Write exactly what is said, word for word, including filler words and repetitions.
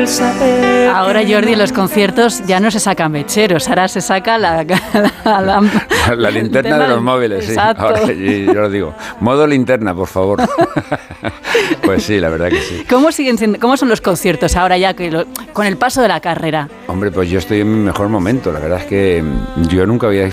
el saber. Ahora, Jordi, en los conciertos ya no se sacan mecheros, ahora se saca la, la, la, la, la linterna de los móviles, exacto. Sí. Ahora, yo, yo lo digo, modo linterna, por favor. Pues sí, la verdad que sí. ¿Cómo siguen siendo, cómo son los conciertos ahora ya que lo, con el paso de la carrera? Hombre, pues yo estoy en mi mejor momento. La verdad es que yo nunca había